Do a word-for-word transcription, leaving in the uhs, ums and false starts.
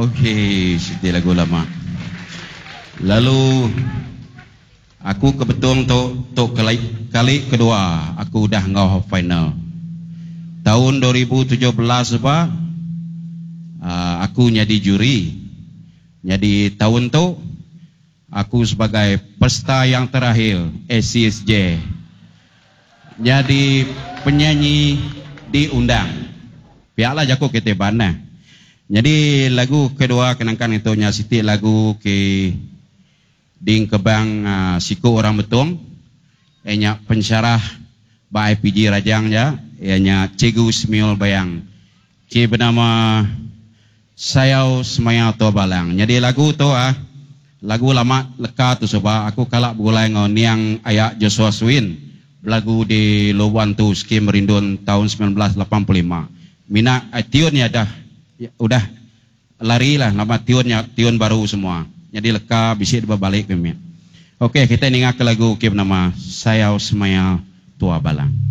Okey, siti lagu lama. Lalu aku kebetulan tu tu kali, kali kedua aku dah ngau final. Tahun dua ribu tujuh belas ba uh, aku jadi juri. Jadi tahun tu aku sebagai peserta yang terakhir A C S J. Jadi penyanyi diundang. Biarlah jago kita bana. Jadi lagu kedua kenangkan itu nya siti lagu ke ding kebang uh, siku orang betung. Enya pensyarah ba I P G Rajang ya, enya Cikgu Semiul Bayang. Ke bernama Sayau Semaya Tua Balang. Jadi lagu tu ah lagu lama leka tu sebab aku kalak bulai ngau niang ayak Joshua Swin. Lagu di Loban tu skim merindun tahun sembilan belas lapan puluh lima. Mina tionnya dah ya, udah lari lah nama tionnya tion baru semua. Jadi leka bisik berbalik kami. Okey, kita ingat ke lagu ke bernama Sayau Semaya Tua Balang.